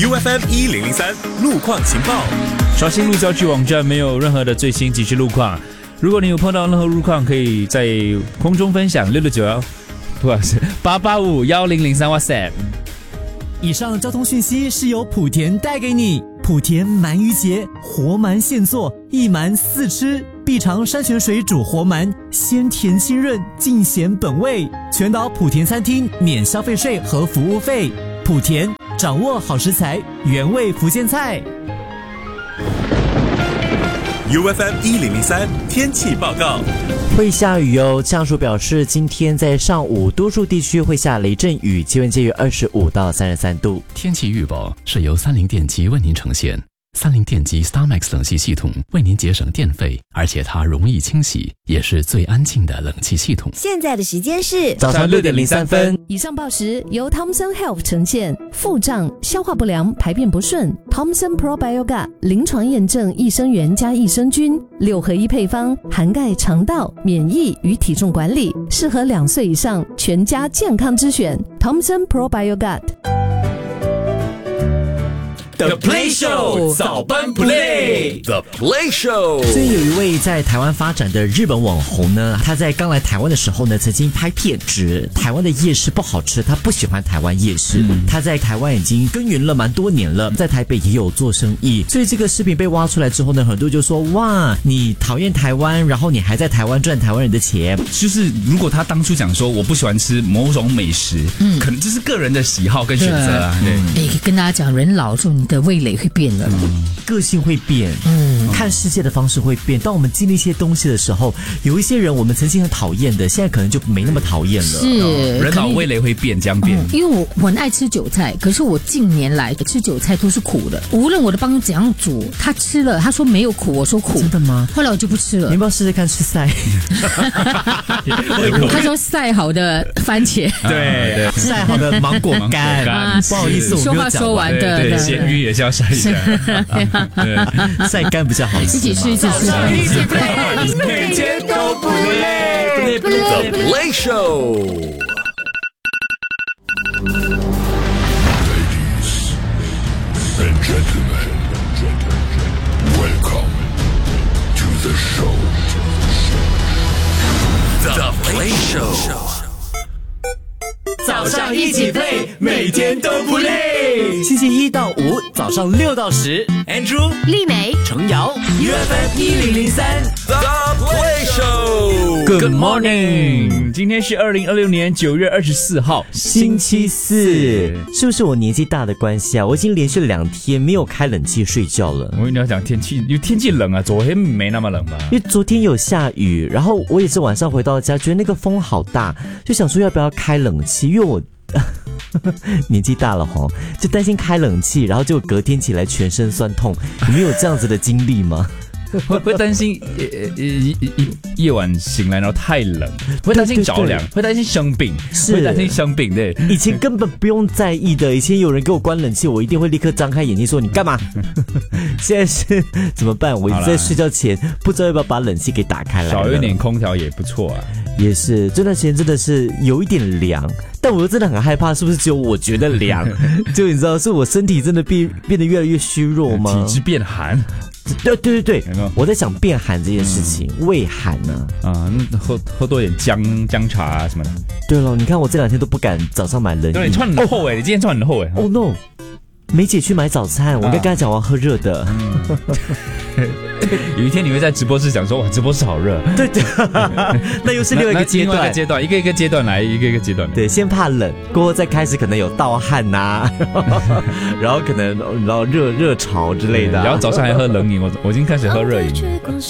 UFM 1003路况情报， 刷新路郊区网站没有任何的最新即时路况。如果你有碰到任何路况，可以在空中分享669，不好意思，8851003 WhatsApp。 以上交通讯息是由莆田带给你。莆田鳗鱼节，活鳗现做，一鳗4吃，必尝山泉水煮活鳗，鲜甜清润，尽显本味。全岛莆田餐厅免消费税和服务费。莆田掌握好食材，原味福建菜。 UFM 1003天气报告。 会下雨哦，气象署表示，今天在上午多数地区会下雷阵雨，气温介于25到33度。 天气预报是由三菱电机为您呈现。三菱电机 StarMax 冷气系统为您节省电费，而且它容易清洗，也是最安静的冷气系统。 现在的时间是早上6点03分。 以上报时由 Thomson Health 呈现。腹胀、消化不良、排便不顺 ，Thomson Probioga 临床验证益生元加益生菌6合1配方，涵盖肠道、免疫与体重管理，适合2岁以上全家健康之选。Thomson Probioga。The Play Show 早班 Play，The Play Show。 最近有一位在台湾发展的日本网红呢，他在刚来台湾的时候呢，曾经拍片指台湾的夜市不好吃，他不喜欢台湾夜市。他在台湾已经耕耘了蛮多年了，在台北也有做生意。所以这个视频被挖出来之后呢，很多人就说：哇，你讨厌台湾，然后你还在台湾赚台湾人的钱。 就是如果他当初讲说我不喜欢吃某种美食，可能这是个人的喜好跟选择啊。 对，跟大家讲，人老之后你的味蕾会变了， 个性会变，看世界的方式会变。当我们经历一些东西的时候，有一些人我们曾经很讨厌的，现在可能就没那么讨厌了。 是， 人老味蕾会变，这样变。 因为我很爱吃韭菜，可是我近年来吃韭菜都是苦的，无论我的帮怎样煮，他吃了，他说没有苦，我说苦。 真的吗？ 后来我就不吃了。 你要不要试试看吃菜？ 他说晒好的番茄， 对， 晒好的芒果干。不好意思，我没有讲完。 说话说完的， 对，咸鱼也是要晒一下， 晒干比较好吃。 一起吃，一起吃。 每天都不累。The Play Show。 And gentlemen, welcome to the show. The Play Show。 早上一起 play， 每天都不累。 星期1到5早上6到10 Andrew、 丽美、 程瑶 UFM 1003 The Play Show。 Good morning， 今天是2026年9月24号， 星期4。是不是我年纪大的关系啊？我已经连续2天没有开冷气睡觉了。 我跟你要讲天气，因为天气冷啊，昨天没那么冷吧？ 因为昨天有下雨，然后我也是晚上回到家，觉得那个风好大，就想说要不要开冷气，因为我年纪大了齁，就担心开冷气，然后就隔天起来全身酸痛。你们有这样子的经历吗？ 会担心夜晚醒来然后太冷，会担心着凉，会担心生病，会担心生病。对， 以前根本不用在意的，以前有人给我关冷气，我一定会立刻张开眼睛说你干嘛？现在是怎么办？我在睡觉前不知道要不要把冷气给打开来， 少一点空调也不错啊。 也是，这段时间真的是有一点凉，但我又真的很害怕，是不是只有我觉得凉？就你知道，是我身体真的变得越来越虚弱吗？ 体质变寒。 对，我在想变寒这件事情，胃寒啊， 喝多点姜茶啊什么的。 对了，你看我这2天都不敢早上买冷饮。 对，你穿很厚你今天穿很厚 Oh no， 梅姐去买早餐，我应该跟她讲我要喝热的。 有一天你会在直播室讲说，哇，直播室好热。 对，那又是另外一个阶段， 一个阶段来，一个阶段。 对，先怕冷，过后再开始可能有盗汗呐，然后可能然后热潮之类的， 然后早上还喝冷饮，我已经开始喝热饮。